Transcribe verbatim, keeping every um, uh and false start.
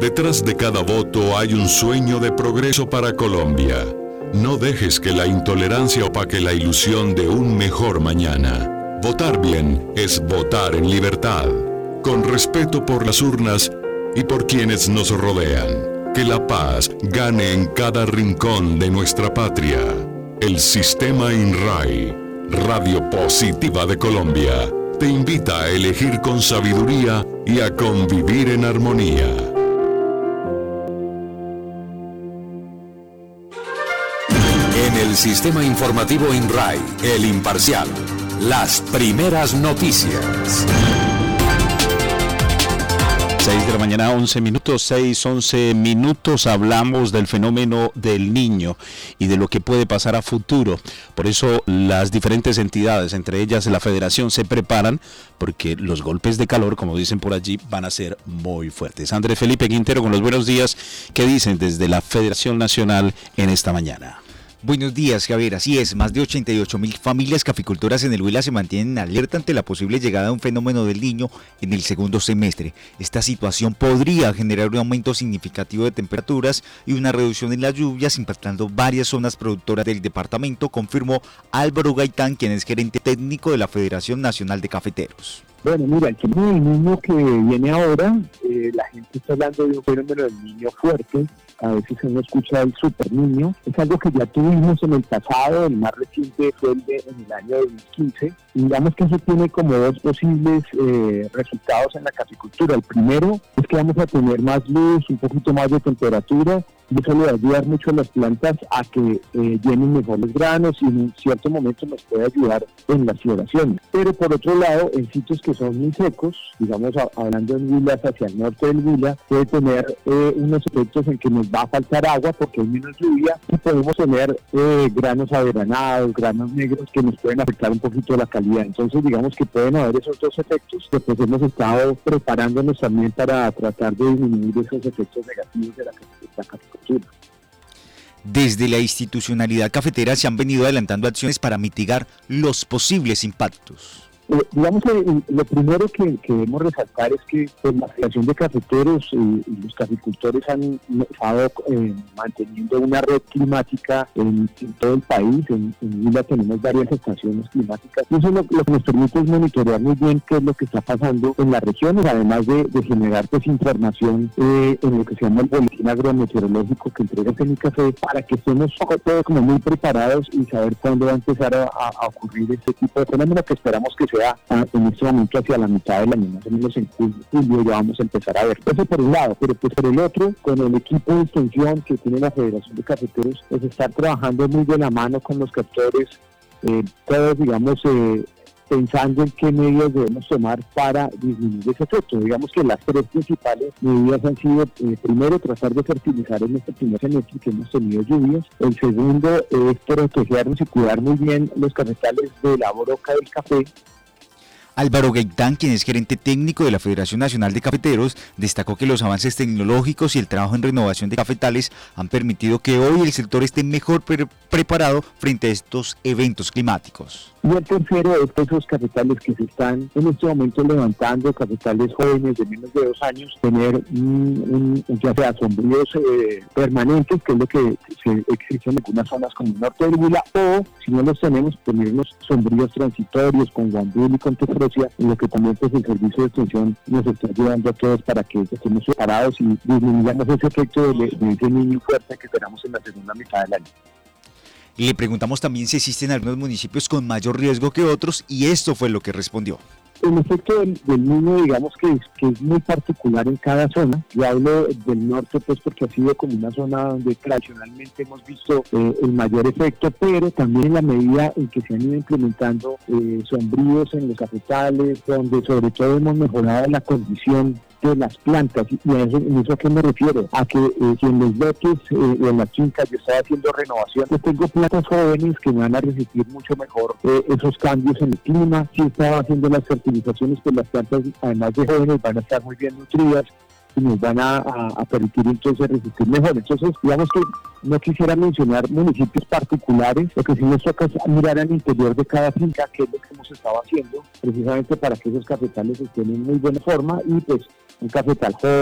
Detrás de cada voto hay un sueño de progreso para Colombia. No dejes que la intolerancia opaque la ilusión de un mejor mañana. Votar bien es votar en libertad, con respeto por las urnas y por quienes nos rodean. Que la paz gane en cada rincón de nuestra patria. El Sistema INRAI, Radio Positiva de Colombia, te invita a elegir con sabiduría y a convivir en armonía. En el Sistema Informativo INRAI, El Imparcial, las primeras noticias. seis de la mañana, once minutos, seis, once minutos, hablamos del fenómeno del Niño y de lo que puede pasar a futuro. Por eso las diferentes entidades, entre ellas la Federación, se preparan porque los golpes de calor, como dicen por allí, van a ser muy fuertes. Andrés Felipe Quintero con los buenos días. ¿Qué dicen desde la Federación Nacional en esta mañana? Buenos días, Javier. Así es, más de ochenta y ocho mil familias caficultoras en el Huila se mantienen alerta ante la posible llegada de un fenómeno del Niño en el segundo semestre. Esta situación podría generar un aumento significativo de temperaturas y una reducción en las lluvias, impactando varias zonas productoras del departamento, confirmó Álvaro Gaitán, quien es gerente técnico de la Federación Nacional de Cafeteros. Bueno, mira, el tema del Niño que viene ahora, eh, la gente está hablando de un fenómeno del Niño fuerte, a veces uno escucha el super niño, es algo que ya tuvimos en el pasado, el más reciente fue el de, en el año dos mil quince, y digamos que eso tiene como dos posibles eh, resultados en la caficultura. El primero es que vamos a tener más luz, un poquito más de temperatura, y eso le va a ayudar mucho a las plantas a que eh, llenen mejor los granos y en un cierto momento nos puede ayudar en las floraciones. Pero por otro lado, en sitios que son muy secos, digamos a, hablando en Huila hacia el norte del Huila, puede tener eh, unos efectos en que nos va a faltar agua porque hay menos lluvia y podemos tener eh, granos averanados, granos negros que nos pueden afectar un poquito la calidad. Entonces digamos que pueden haber esos dos efectos que pues hemos estado preparándonos también para tratar de disminuir esos efectos negativos de la, la caficultura. Desde la institucionalidad cafetera se han venido adelantando acciones para mitigar los posibles impactos. Eh, digamos que eh, lo primero que, que debemos resaltar es que pues, la Federación de Cafeteros eh, y los caficultores han estado eh, manteniendo una red climática en, en todo el país. En, en Huila tenemos varias estaciones climáticas y eso lo, lo que nos permite es monitorear muy bien qué es lo que está pasando en las regiones, además de, de generar pues información eh, en lo que se llama el boletín agrometeorológico que entrega Café para que estemos todos como muy preparados y saber cuándo va a empezar a, a, a ocurrir este tipo de fenómeno que esperamos que sea en este momento hacia la mitad del año, más o menos en julio, julio ya vamos a empezar a ver. Eso por un lado, pero pues por el otro, con el equipo de extensión que tiene la Federación de Cafeteros, es estar trabajando muy de la mano con los captores, eh, todos digamos eh, pensando en qué medidas debemos tomar para disminuir ese efecto. Digamos que las tres principales medidas han sido, eh, primero, tratar de fertilizar en este primer semestre que hemos tenido lluvias. El segundo es protegernos y cuidar muy bien los cafetales de la broca del café. Álvaro Gaitán, quien es gerente técnico de la Federación Nacional de Cafeteros, destacó que los avances tecnológicos y el trabajo en renovación de cafetales han permitido que hoy el sector esté mejor pre- preparado frente a estos eventos climáticos. Y el tercero es que esos cafetales que se están en este momento levantando, cafetales jóvenes de menos de dos años, tener un, un ya sea sombríos eh, permanentes, que es lo que se existe en algunas zonas como el norte del Huila, o si no los tenemos, tenernos sombríos transitorios con guandul y con tefrosia, en lo que también pues el servicio de extensión nos está ayudando a todos para que estemos preparados y disminuyamos ese efecto de, de ese niño fuerte que esperamos en la segunda mitad del año. Le preguntamos también si existen algunos municipios con mayor riesgo que otros y esto fue lo que respondió. El efecto del, del niño, digamos que es, que es muy particular en cada zona. Yo hablo del norte pues porque ha sido como una zona donde tradicionalmente hemos visto eh, el mayor efecto, pero también en la medida en que se han ido implementando eh, sombríos en los cafetales, donde sobre todo hemos mejorado la condición de las plantas. ¿Y a eso, en eso a qué me refiero? A que eh, si en los lotes eh, o en las fincas yo estaba haciendo renovación, yo tengo plantas jóvenes que me van a resistir mucho mejor eh, esos cambios en el clima. Si estaba haciendo las fertilizaciones, pues las plantas, además de jóvenes, van a estar muy bien nutridas y nos van a, a, a permitir entonces resistir mejor. Entonces, digamos que no quisiera mencionar municipios particulares, lo que sí nos toca es mirar al interior de cada finca, que es lo que hemos estado haciendo, precisamente para que esos cafetales estén en muy buena forma y pues un cafetal joven